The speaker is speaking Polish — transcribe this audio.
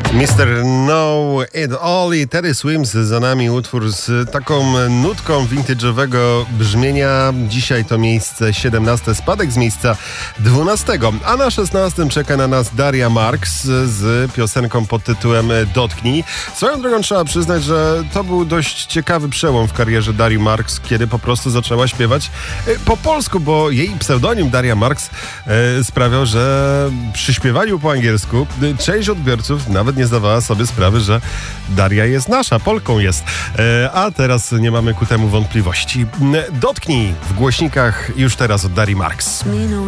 Mr. Know It All i Teddy Swims za nami, utwór z taką nutką vintage'owego brzmienia. Dzisiaj to miejsce 17, spadek z miejsca 12, a na 16 czeka na nas Daria Marks z piosenką pod tytułem Dotknij. Swoją drogą trzeba przyznać, że to był dość ciekawy przełom w karierze Darii Marks, kiedy po prostu zaczęła śpiewać po polsku, bo jej pseudonim Daria Marks sprawiał, że przy śpiewaniu po angielsku część odbiorców nawet nie zdawała sobie sprawy, że Daria jest nasza, Polką jest. A teraz nie mamy ku temu wątpliwości. Dotknij w głośnikach już teraz od Darii Marks. Minął